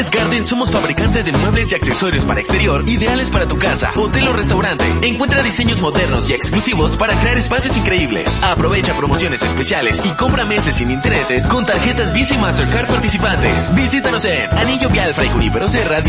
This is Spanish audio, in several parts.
Best Garden somos fabricantes de muebles y accesorios para exterior ideales para tu casa, hotel o restaurante. Encuentra diseños modernos y exclusivos para crear espacios increíbles. Aprovecha promociones especiales y compra meses sin intereses con tarjetas Visa y Mastercard participantes. Visítanos en Anillo Vial Fray Junípero Serra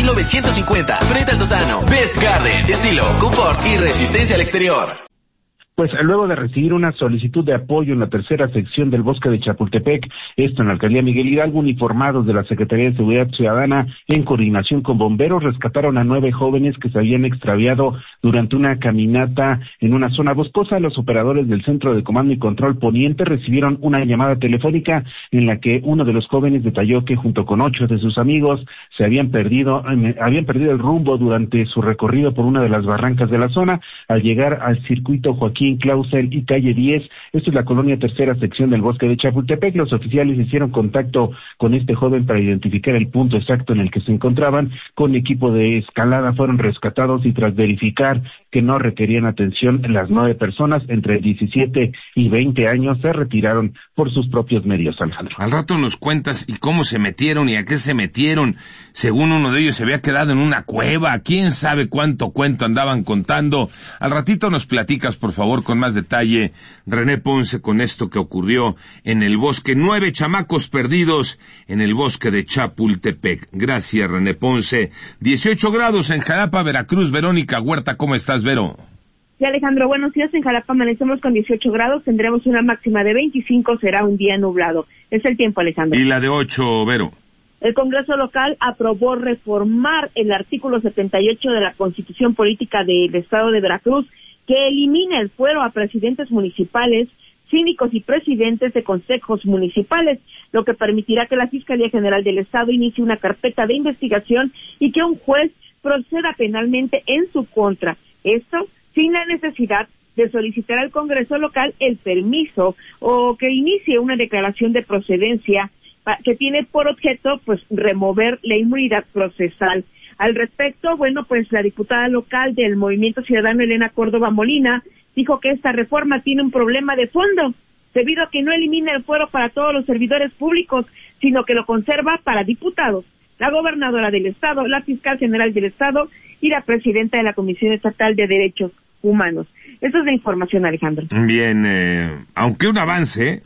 16950, frente al Lozano. Best Garden, estilo, confort y resistencia al exterior. Pues luego de recibir una solicitud de apoyo en la tercera sección del bosque de Chapultepec, esto en la alcaldía Miguel Hidalgo, uniformados de la Secretaría de Seguridad Ciudadana, en coordinación con bomberos, rescataron a 9 jóvenes que se habían extraviado durante una caminata en una zona boscosa. Los operadores del Centro de Comando y Control Poniente recibieron una llamada telefónica en la que uno de los jóvenes detalló que junto con 8 de sus amigos se habían perdido el rumbo durante su recorrido por una de las barrancas de la zona. Al llegar al circuito Joaquín Clausel y calle 10, esto es la colonia tercera sección del bosque de Chapultepec, los oficiales hicieron contacto con este joven para identificar el punto exacto en el que se encontraban. Con equipo de escalada fueron rescatados y tras verificar que no requerían atención, las 9 personas entre 17 y 20 años se retiraron por sus propios medios, Alejandro. Al rato nos cuentas y cómo se metieron y a qué se metieron. Según uno de ellos se había quedado en una cueva, quién sabe cuánto cuento andaban contando. Al ratito nos platicas, por favor, con más detalle, René Ponce, con esto que ocurrió en el bosque. 9 chamacos perdidos en el bosque de Chapultepec. Gracias, René Ponce. 18 grados en Jalapa, Veracruz. Verónica Huerta, ¿cómo estás, Vero? Sí, Alejandro, buenos días. En Jalapa amanecemos con 18 grados, tendremos una máxima de 25, será un día nublado. Es el tiempo, Alejandro. ¿Y la de 8, Vero? El Congreso local aprobó reformar el artículo 78 de la Constitución Política del Estado de Veracruz, que elimina el fuero a presidentes municipales, síndicos y presidentes de consejos municipales, lo que permitirá que la Fiscalía General del Estado inicie una carpeta de investigación y que un juez proceda penalmente en su contra. Esto sin la necesidad de solicitar al Congreso local el permiso o que inicie una declaración de procedencia que tiene por objeto, pues, remover la inmunidad procesal. Al respecto, bueno, pues la diputada local del Movimiento Ciudadano, Elena Córdoba Molina, dijo que esta reforma tiene un problema de fondo, debido a que no elimina el fuero para todos los servidores públicos, sino que lo conserva para diputados, la gobernadora del Estado, la fiscal general del Estado y la presidenta de la Comisión Estatal de Derechos Humanos. Esa es la información, Alejandro. Bien, aunque un avance,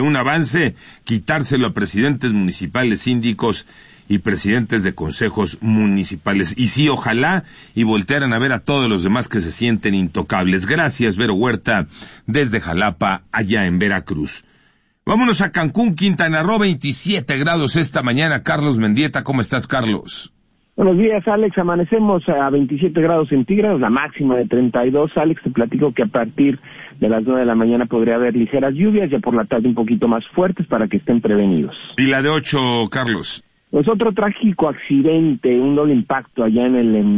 quitárselo a presidentes municipales, síndicos y presidentes de consejos municipales. Y sí, ojalá y voltearan a ver a todos los demás que se sienten intocables. Gracias, Vero Huerta, desde Jalapa, allá en Veracruz. Vámonos a Cancún, Quintana Roo, 27 grados esta mañana. Carlos Mendieta, ¿cómo estás, Carlos? Buenos días, Alex. Amanecemos a 27 grados centígrados, la máxima de 32. Alex, te platico que a partir de las 9 de la mañana podría haber ligeras lluvias, ya por la tarde un poquito más fuertes para que estén prevenidos. ¿Y la de 8, Carlos? Pues otro trágico accidente, un doble impacto allá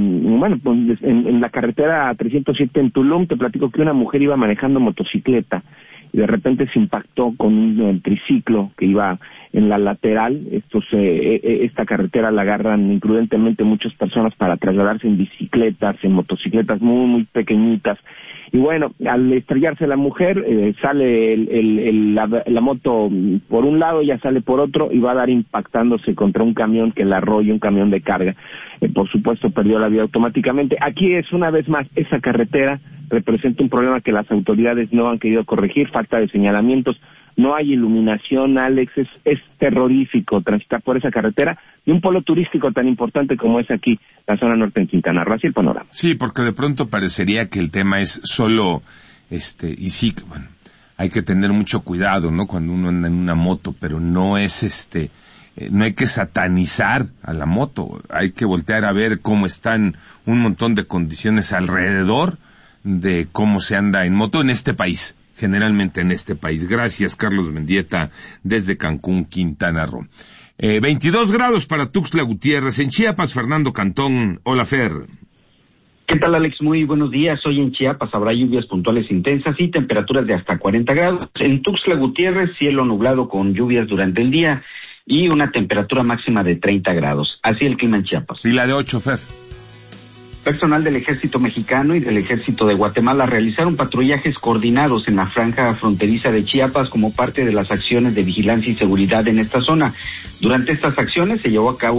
en la carretera 307 en Tulum. Te platico que una mujer iba manejando motocicleta y de repente se impactó con un triciclo que iba en la lateral. Esta carretera la agarran imprudentemente muchas personas para trasladarse en bicicletas, en motocicletas muy, muy pequeñitas. Y bueno, al estrellarse la mujer, sale la moto por un lado, ella sale por otro y va a dar impactándose contra un camión que la arrolla, un camión de carga. Por supuesto, perdió la vida automáticamente. Aquí es una vez más, esa carretera representa un problema que las autoridades no han querido corregir, falta de señalamientos. No hay iluminación, Alex, es terrorífico transitar por esa carretera de un polo turístico tan importante como es aquí, la zona norte en Quintana Roo. Así el panorama. Sí, porque de pronto parecería que el tema es solo, y sí, bueno, hay que tener mucho cuidado, ¿no? Cuando uno anda en una moto, pero no es no hay que satanizar a la moto, hay que voltear a ver cómo están un montón de condiciones alrededor de cómo se anda en moto en este país. Generalmente en este país. Gracias, Carlos Mendieta, desde Cancún, Quintana Roo. 22 grados para Tuxtla Gutiérrez. En Chiapas, Fernando Cantón. Hola, Fer. ¿Qué tal, Alex? Muy buenos días. Hoy en Chiapas habrá lluvias puntuales intensas y temperaturas de hasta 40 grados. En Tuxtla Gutiérrez, cielo nublado con lluvias durante el día y una temperatura máxima de 30 grados. Así el clima en Chiapas. ¿Y la de 8, Fer? Personal del Ejército Mexicano y del Ejército de Guatemala realizaron patrullajes coordinados en la franja fronteriza de Chiapas como parte de las acciones de vigilancia y seguridad en esta zona. Durante estas acciones se llevó a cabo